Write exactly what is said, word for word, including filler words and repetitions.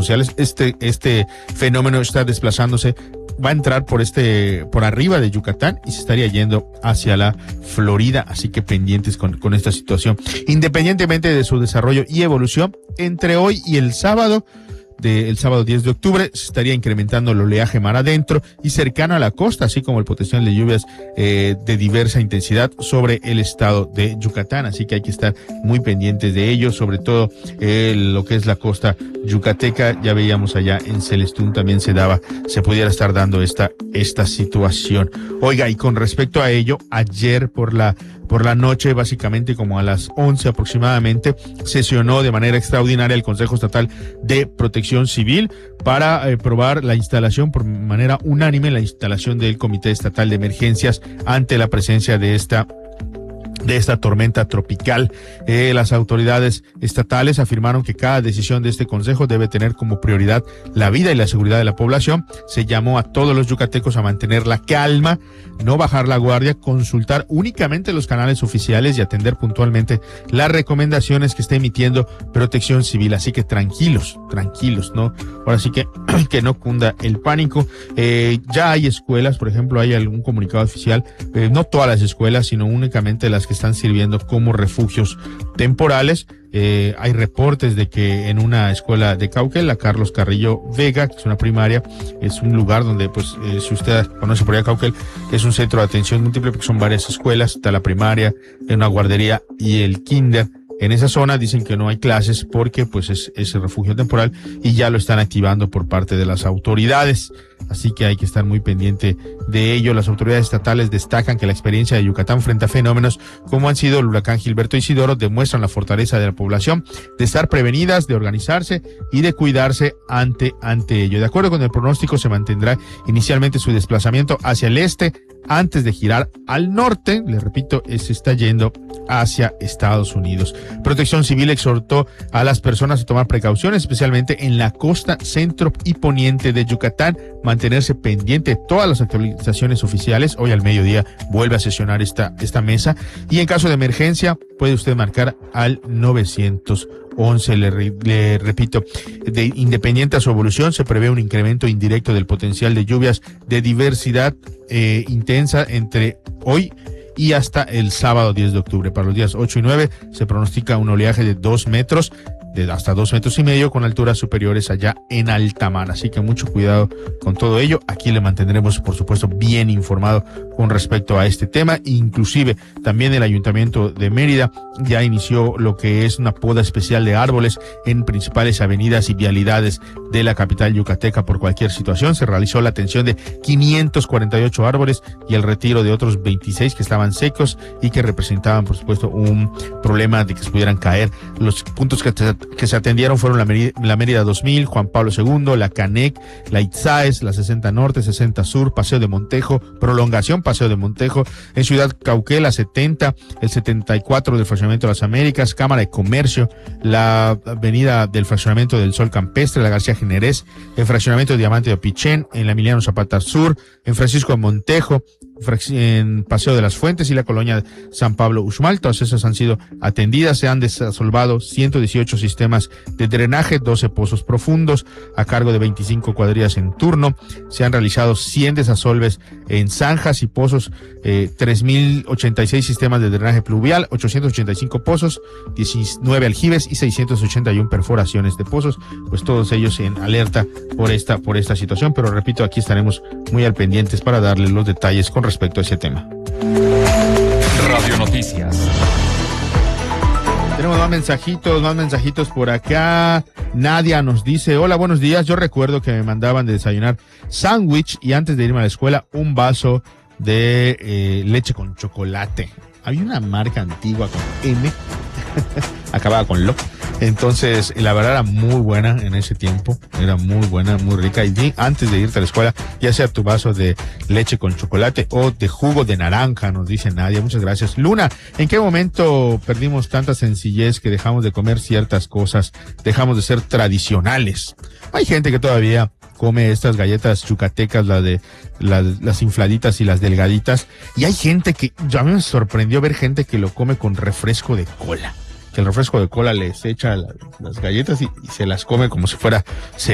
sociales, este, este fenómeno está desplazándose, va a entrar por este, por arriba de Yucatán y se estaría yendo hacia la Florida, así que pendientes con, con esta situación. Independientemente de su desarrollo y evolución, entre hoy y el sábado, del sábado diez de octubre, se estaría incrementando el oleaje mar adentro y cercano a la costa, así como el potencial de lluvias eh, de diversa intensidad sobre el estado de Yucatán, así que hay que estar muy pendientes de ello, sobre todo eh, lo que es la costa yucateca. Ya veíamos allá en Celestún también se daba, se pudiera estar dando esta, esta situación. Oiga, y con respecto a ello, ayer por la Por la noche, básicamente como a las once aproximadamente, sesionó de manera extraordinaria el Consejo Estatal de Protección Civil para eh, probar la instalación por manera unánime, la instalación del Comité Estatal de Emergencias ante la presencia de esta de esta tormenta tropical. Eh, las autoridades estatales afirmaron que cada decisión de este consejo debe tener como prioridad la vida y la seguridad de la población. Se llamó a todos los yucatecos a mantener la calma, no bajar la guardia, consultar únicamente los canales oficiales y atender puntualmente las recomendaciones que está emitiendo Protección Civil. Así que tranquilos, tranquilos, ¿no? Ahora sí que, que no cunda el pánico. Eh, ya hay escuelas, por ejemplo, hay algún comunicado oficial, eh, no todas las escuelas, sino únicamente las que están sirviendo como refugios temporales. Eh, hay reportes de que en una escuela de Cauquel, la Carlos Carrillo Vega, que es una primaria, es un lugar donde, pues, eh, si usted conoce por allá Cauquel, es un centro de atención múltiple porque son varias escuelas, está la primaria, una guardería y el kinder. En esa zona dicen que no hay clases porque pues es ese refugio temporal y ya lo están activando por parte de las autoridades. Así que hay que estar muy pendiente de ello. Las autoridades estatales destacan que la experiencia de Yucatán frente a fenómenos como han sido el huracán Gilberto Isidoro demuestran la fortaleza de la población, de estar prevenidas, de organizarse y de cuidarse ante, ante ello. De acuerdo con el pronóstico, se mantendrá inicialmente su desplazamiento hacia el este antes de girar al norte. Le repito, se está yendo hacia Estados Unidos. Protección Civil exhortó a las personas a tomar precauciones, especialmente en la costa centro y poniente de Yucatán, mantenerse pendiente de todas las actualizaciones oficiales. Hoy al mediodía vuelve a sesionar esta, esta mesa y en caso de emergencia puede usted marcar al novecientos once. Le, le repito, de independiente a su evolución, se prevé un incremento indirecto del potencial de lluvias de diversidad eh, intensa entre hoy y hasta el sábado diez de octubre. Para los días ocho y nueve se pronostica un oleaje de dos metros, de hasta dos metros y medio, con alturas superiores allá en alta mar. Así que mucho cuidado con todo ello. Aquí le mantendremos, por supuesto, bien informado con respecto a este tema. Inclusive también el Ayuntamiento de Mérida ya inició lo que es una poda especial de árboles en principales avenidas y vialidades de la capital yucateca por cualquier situación. Se realizó la atención de quinientos cuarenta y ocho árboles y el retiro de otros veintiséis que estaban secos y que representaban, por supuesto, un problema de que se pudieran caer. Los puntos que que se atendieron fueron la Mérida, la Mérida dos mil, Juan Pablo segundo, la Canec, la Itzáes, la sesenta Norte, sesenta Sur, Paseo de Montejo, prolongación Paseo de Montejo, en Ciudad Cauquel, la setenta, el setenta y cuatro del Fraccionamiento de las Américas, Cámara de Comercio, la avenida del Fraccionamiento del Sol Campestre, la García Generés, el Fraccionamiento de Diamante de Opichén, en la Emiliano Zapata Sur, en Francisco de Montejo, en Paseo de las Fuentes y la colonia San Pablo Uxmal. Todas esas han sido atendidas. Se han desasolvado ciento dieciocho sistemas de drenaje, doce pozos profundos a cargo de veinticinco cuadrillas en turno. Se han realizado cien desasolves en zanjas y pozos, eh, tres mil ochenta y seis sistemas de drenaje pluvial, ochocientos ochenta y cinco pozos, diecinueve aljibes y seiscientos ochenta y uno perforaciones de pozos. Pues todos ellos en alerta por esta, por esta situación. Pero repito, aquí estaremos muy al pendientes para darles los detalles con respecto a ese tema. Radio Noticias. Tenemos más mensajitos, más mensajitos por acá. Nadia nos dice: hola, buenos días. Yo recuerdo que me mandaban de desayunar sándwich y antes de irme a la escuela un vaso de eh, leche con chocolate. Había una marca antigua con M, acababa con lo. Entonces, la verdad era muy buena en ese tiempo, era muy buena, muy rica. Y antes de irte a la escuela, ya sea tu vaso de leche con chocolate o de jugo de naranja, nos dice Nadia. Muchas gracias. Luna, ¿en qué momento perdimos tanta sencillez que dejamos de comer ciertas cosas, dejamos de ser tradicionales? Hay gente que todavía come estas galletas yucatecas, las de las, las infladitas y las delgaditas, y hay gente que, ya me sorprendió ver gente que lo come con refresco de cola. Que el refresco de cola les echa la, las galletas y, y se las come como si fuera